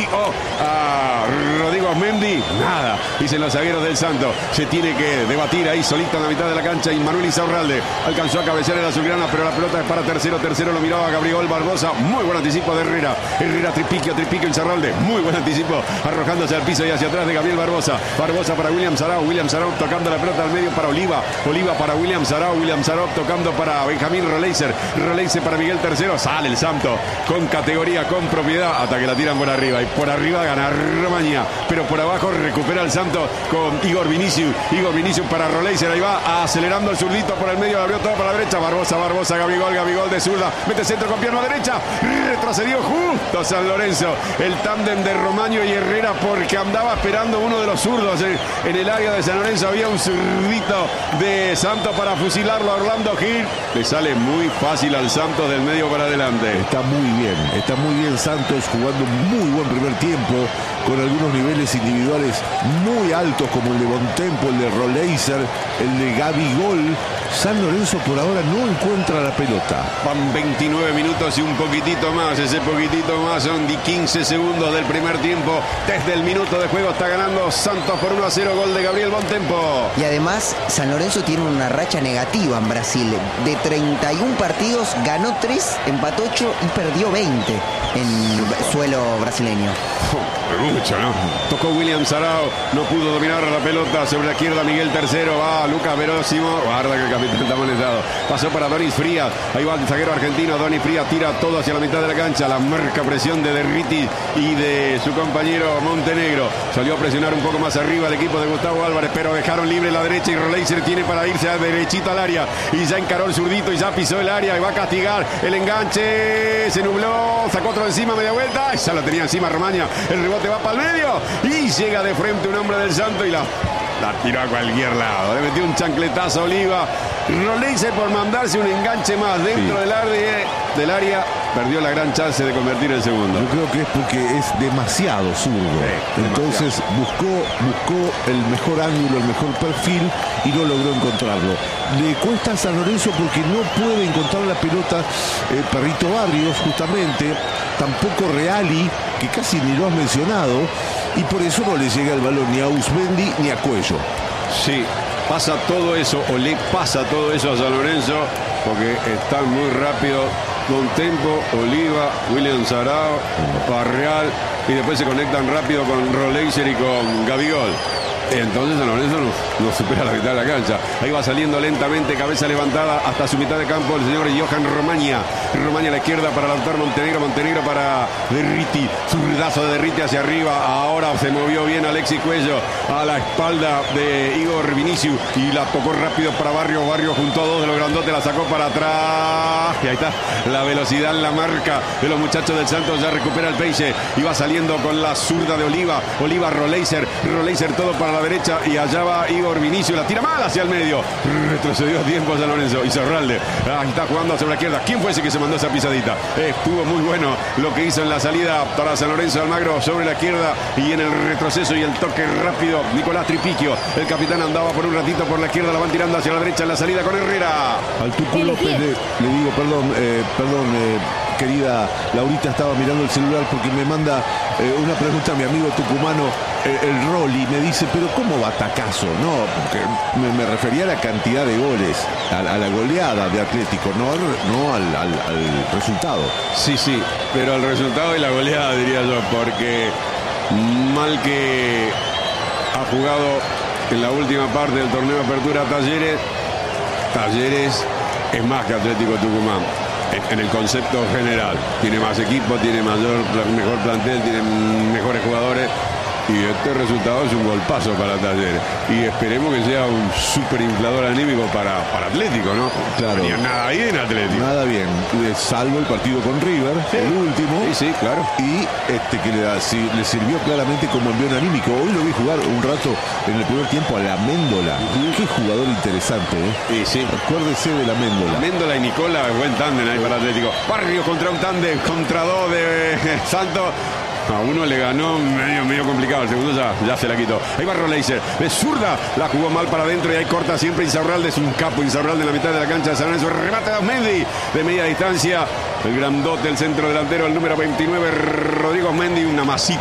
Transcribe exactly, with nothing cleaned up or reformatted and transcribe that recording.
oh, a Rodrigo Mendy, nada. Dicen los zagueros del Santo. Se tiene que debatir ahí solito en la mitad de la cancha. Manuel Insaurralde alcanzó a cabecear el azulgrana, pero la pelota es para tercero. Tercero lo miraba Gabriel Barbosa. Muy buen anticipo de Herrera. Herrera tripiquio, tripiquio Insaurralde. Muy buen anticipo, arrojándose al piso y hacia atrás de Gabriel Barbosa. Barbosa para William Sarau. William Sarau tocando la pelota al medio para Oliva. Oliva para William Sarau. William Sarau tocando para Benjamín Roleiser. Roleiser para Miguel Tercero. Sale el Santo con categoría, con propiedad, hasta que la tiran por arriba. Y por arriba gana Romaña, pero por abajo recupera el Santo con Igor Vinicius. Igor Vinicius para Roleiser. Ahí va acelerando el zurdito por el medio. Abrió todo para la derecha. Barbosa, Barbosa, Gabigol, Gabigol de zurda. Mete centro con pierna derecha. Retrocedió justo San Lorenzo. El tándem de Romaño y Herrera, porque andaba esperando uno de los zurdos en, en el área de San Lorenzo. Había un zurdito de Santos para fusilarlo a Orlando Gil. Le sale muy fácil al Santos del medio para adelante. Está muy bien, está muy bien Santos, jugando un muy buen primer tiempo, con algunos niveles individuales muy altos, como el de Bontempo, el de Roleiser, el de Gabigol. San Lorenzo por ahora no encuentra la pelota. Van veintinueve minutos y un poquitito más. Ese poquitito más son quince segundos del primer tiempo. Desde el minuto de juego está ganando Santos por uno a cero. Gol de Gabriel Bontempo. Y además San Lorenzo tiene una racha negativa en Brasil. De treinta y uno partidos ganó tres, empató ocho y perdió veinte en suelo brasileño. Oh, mucho, ¿no? Tocó William Sarau, no pudo dominar la pelota. Sobre la izquierda Miguel Tercero, va Lucas Verósimo. Guarda que el capitán está molestado. Pasó para Donis Frías. Ahí va el zaguero argentino. Donis Frías tira todo hacia la mitad de la cancha. La marca presión de Derriti y de su compañero Montenegro. Salió a presionar un poco más arriba el equipo de Gustavo Álvarez, pero dejaron libre la derecha y Roleiser tiene para irse a derechito al área. Y ya encaró el zurdito y ya pisó el área y va a castigar el enganche. Se nubló, sacó otro encima, media vuelta. Y ya lo tenía encima Romaña. El rebote va para el medio y llega de frente un hombre del Santo y la, la tiró a cualquier lado. Le metió un chancletazo a Oliva. Roleiser, por mandarse un enganche más dentro sí. del, área, del área, perdió la gran chance de convertir el segundo. Yo creo que es porque es demasiado zurdo. Sí, Entonces demasiado. buscó buscó el mejor ángulo, el mejor perfil y no logró encontrarlo. Le cuesta a San Lorenzo porque no puede encontrar la pelota eh, Perrito Barrios, justamente. Tampoco Reali, que casi ni lo has mencionado. Y por eso no le llega el balón ni a Uzmendi ni a Cuello. Sí. Pasa todo eso, o le pasa todo eso a San Lorenzo, porque están muy rápido. Bontempo, Oliva, William Sarao, Barreal, y después se conectan rápido con Roleiser y con Gabigol. Entonces San Lorenzo no, no supera la mitad de la cancha. Ahí va saliendo lentamente, cabeza levantada hasta su mitad de campo el señor Johan Romaña. Romaña a la izquierda para Lautaro Montenegro. Montenegro para Derriti. Zurdazo de Derriti hacia arriba. Ahora se movió bien Alexis Cuello a la espalda de Igor Vinicius y la tocó rápido para Barrios. Barrios junto a dos de los grandotes, la sacó para atrás. Y ahí está la velocidad en la marca de los muchachos del Santos. Ya recupera el Peixe y va saliendo con la zurda de Oliva. Oliva, Roleiser. Roleiser todo para la derecha y allá va Igor Vinicius, la tira mal hacia el medio, retrocedió a tiempo San Lorenzo. Insaurralde, ahí está jugando sobre la izquierda. ¿Quién fue ese que se mandó esa pisadita? Estuvo muy bueno lo que hizo en la salida para San Lorenzo. Almagro sobre la izquierda y en el retroceso y el toque rápido Nicolás Tripiquio, el capitán, andaba por un ratito por la izquierda, la van tirando hacia la derecha en la salida con Herrera. Al Tucu López le, le digo, perdón, eh, perdón eh, querida Laurita, estaba mirando el celular porque me manda eh, una pregunta a mi amigo tucumano, eh, el Rolly, me dice, pero ¿cómo batacazo? No, porque me, me refería a la cantidad de goles, a, a la goleada de Atlético, no, no al, al, al resultado. Sí, sí, pero al resultado y la goleada, diría yo, porque mal que ha jugado en la última parte del torneo de apertura Talleres, Talleres es más que Atlético Tucumán. En el concepto general, tiene más equipo, tiene mayor, mejor plantel, tiene mejores jugadores y este resultado es un golpazo para Talleres y esperemos que sea un super inflador anímico para, para Atlético, ¿no? Claro. No nada bien Atlético. Nada bien, salvo el partido con River, sí. el último. Sí, sí, claro. Y este que le, da, sí, le sirvió claramente como envión anímico. Hoy lo vi jugar un rato en el primer tiempo a la Méndola. Uh-huh. Qué jugador interesante, ¿eh? Sí, sí. Acuérdese de la Méndola. Méndola y Nicola, buen tándem ahí para Atlético. Barrio contra un tándem, contra dos de Santos. A uno le ganó medio, medio complicado, el segundo ya, ya se la quitó. Ahí va Roleiser, de zurda, la jugó mal para adentro y ahí corta siempre Insaurralde, es un capo Insaurralde en la mitad de la cancha de San Lorenzo, remate a Osmendi de media distancia, el grandote, el centro delantero, el número veintinueve, Rodrigo Osmendi, una masita.